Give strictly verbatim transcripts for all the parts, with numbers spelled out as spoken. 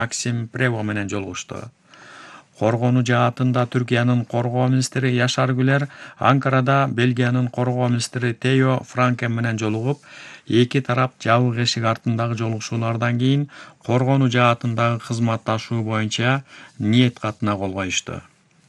Максим Прево менен жолугушту. Коргонуу жаатында Түркиянын коргоо министри Яшар Гүлер Анкарада Бельгиянын коргоо министри Тео Франкен менен жолугуп, эки тарап жабык эшик артындагы жолугушуулардан кийин коргонуу жаатындагы кызматташуу боюнча ниет катына кол коюшту.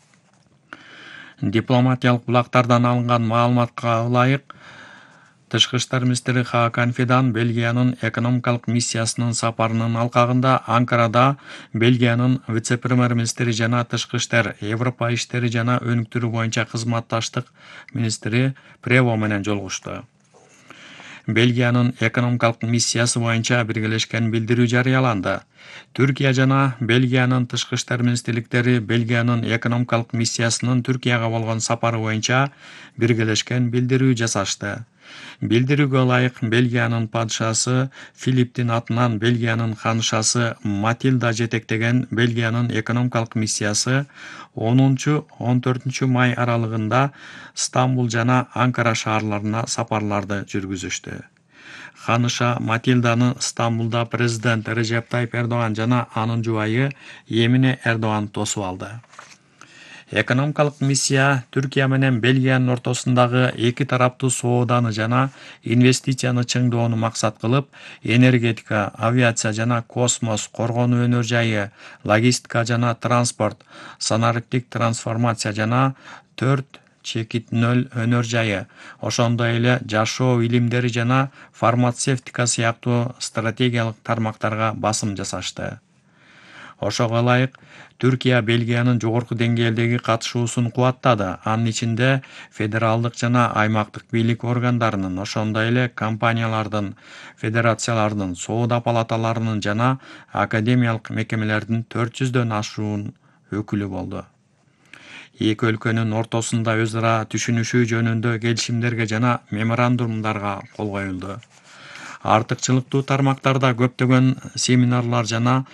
Дипломатиялык булактардан алынган маалыматка ылайык, Тышкы иштер министри Хакан Фидан Бельгиянын экономикалык миссиясынын сапарынын алкагында Анкарада Бельгиянын вице-премьер-министри жана тышкы иштер, Европа иштери жана өнүктүрүү боюнча кызматташтык министри Прево менен жолугушту. Бельгиянын экономикалык миссиясы боюнча биргелешкен билдирүү жарыяланды. Түркия жана Бельгиянын тышкы иштер министрликтери Бельгиянын экономикалык миссиясынын Түркияга болгон сапары боюнча биргелешкен билдирүү жасашты. Билдирүүгө ылайык, Бельгиянын падышасы Филипптин атынан Бельгиянын ханышасы Матилда жетектеген Бельгиянын экономикалык миссиясы онунчу — он төртүнчү май аралыгында Стамбул жана Анкара шаарларына сапарларды жүргүзүштү. Ханыша Матилданы Стамбулда президент Режеп Тайип Эрдоган жана анын жубайы Эмине Эрдоган тосуп алды. Экономикалык миссия Түркия менен Бельгиянын ортосундагы эки тараптуу сооданы жана инвестицияны чыңдоону максат кылып, энергетика, авиация жана космос, коргонуу өнөр жайы, логистика жана транспорт, санариптик трансформация жана төрт чекит нөл өнөр жайы, ошондой эле жашоо илимдери жана фармацевтика сыяктуу стратегиялык тармактарга басым жасашты. Ошого ылайык, Түркия Бельгиянын жогорку деңгээлдеги катышуусун кубаттады. Анын ичинде федералдык жана аймактык бийлик органдарынын, ошондой эле компаниялардын, федерациялардын, соода палаталарынын жана академиялык мекемелердин төрт жүздөн ашуун өкүлү болду. Эки өлкөнүн ортосунда өз ара түшүнүшүү жөнүндө келишимдерге жана меморандумдарга кол коюлду. Артыкчылыктуу тармактарда көптөгөн семинарлар жана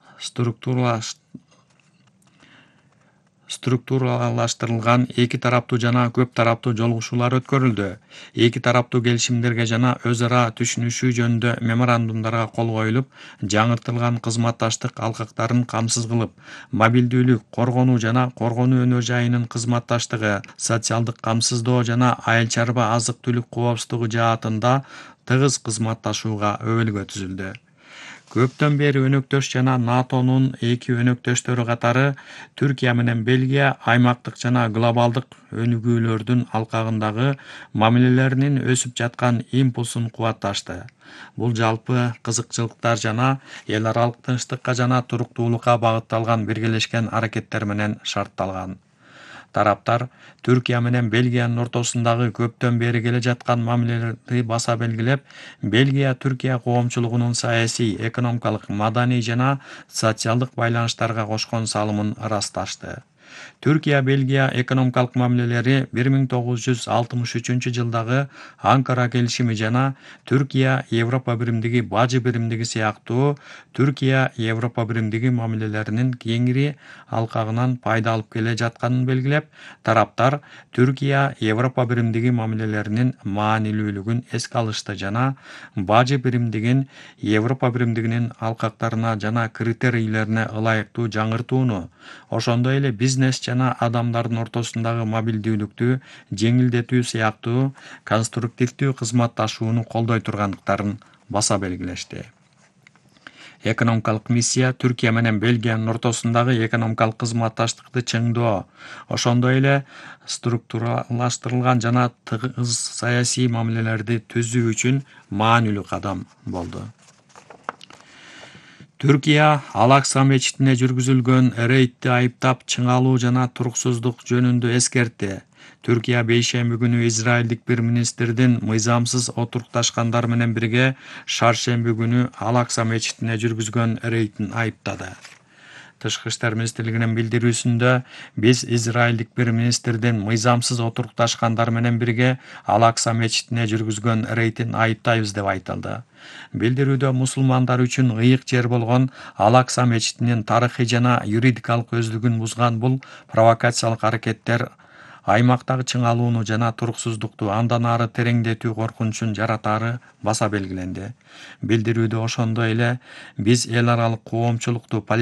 структуралаштырылган эки тараптуу жана көп тараптуу жолугушуулар өткөрүлдү. Эки тараптуу келишимдерге жана өз ара түшүнүшүү жөнүндө меморандумдарга кол коюлуп, жаңыртылган кызматташтык алкактарын камсыз кылып, мобилдүүлүк, коргонуу жана коргонуу өнөр жайынын кызматташтыгы, социалдык камсыздоо жана айыл чарба азык-түлүк коопсуздугу жаатында тыгыз кызматташууга өбөлгө түзүлдү. Көптөн бери өнөктөш жана НАТОнун эки өнөктөштөрү катары Түркия менен Бельгия аймактык жана глобалдык өнүгүүлөрдүн алкагындагы мамилелеринин өсүп жаткан импульсун кубатташты. Бул жалпы кызыкчылыктар жана эл аралык тынчтыкка жана туруктуулукка багытталган биргелешкен аракеттер менен шартталган. Тараптар Түркия менен Бельгиянын ортосундагы көптөн бери келе жаткан мамилелерди баса белгилеп, Бельгия Түркия коомчулугунун саясий, экономикалык, маданий жана социалдык байланыштарга кошкон салымын ырасташты. Түркия Бельгия экономикалык мамилелери бир миң тогуз жүз алтымыш үчүнчү жылдагы Анкара келишими жана Түркия Европа биримдиги бажы биримдиги сыяктуу Түркия Европа биримдиги мамилелеринин кеңири алкагынан пайда алып келе жатканын белгилеп, тараптар Түркия Европа биримдиги мамилелеринин маанилүүлүгүн эске алышты жана бажы биримдигин Европа биримдигинин алкактарына жана критерийлерине ылайыктуу жаңыртууну, ошондой эле бизнес жана адамдардын ортосундагы мобилдүүлүктү жеңилдетүү сыяктуу конструктивдүү кызматташууну колдой тургандыктарын баса белгилешти. Экономикалык миссия Түркия менен Бельгиянын ортосундагы экономикалык кызматташтыкты чыңдоо, ошондой эле структуралаштырылган жана тыгыз саясий мамилелерди түзүү үчүн маанилүү кадам болду. Түркия Ал-Акса мечитине жүргүзүлгөн рейдти айыптап, чыңалуу жана туруксуздук жөнүндө эскертти. Түркия бейшемби күнү израилдик бир министрдин мыйзамсыз отурукташкандар менен бирге шаршемби күнү Ал-Акса мечитине жүргүзгөн рейдин айыптады. Тышкы иштер министрлигинин билдирүүсүндө, биз израилдик бир министрдин мыйзамсыз отурукташкандар менен бирге Ал-Акса мечитине жүргүзгөн рейдин айыптайбыз деп айтылды. Билдирүүдө мусулмандар үчүн ыйык жер болгон Ал-Акса мечитинин тарыхый жана юридикалык өздүгүн бузган бул провокациялык аракеттер аймактагы чыңалууну жана туруксуздукту андан ары тереңдетүү коркунучун жаратаары баса белгиленди. Билдирүүдө ошондой эле биз эл аралык коомчулукту